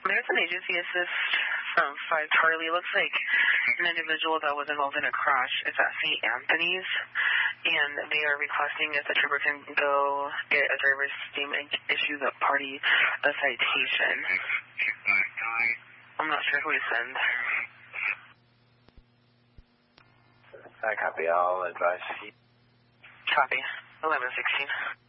There's an agency assist from 5 Charlie. Looks like an individual that was involved in a crash is at St. Anthony's, and they are requesting if the trooper can go get a driver's statement, issue the party a citation. I'm not sure who to send. I copy. I'll advise. Copy. 1116.